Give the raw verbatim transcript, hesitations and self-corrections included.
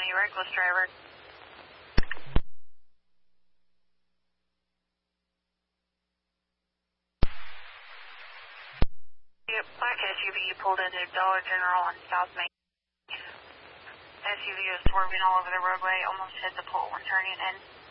twenty, reckless driver. Yep, black S U V pulled into Dollar General on South Main. S U V was swerving all over the roadway, almost hit the pole when turning in.